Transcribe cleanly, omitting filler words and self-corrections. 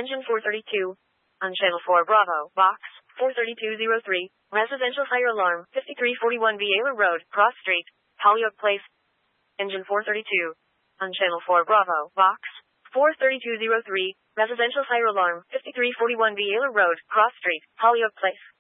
Engine 432. On Channel 4 Bravo, Box 43203. Residential fire alarm, 5341 Vieira Road, Cross Street, Holyoke Place. Engine 432. On Channel 4 Bravo, Box 43203. Residential fire alarm, 5341 Vieira Road, Cross Street, Holyoke Place.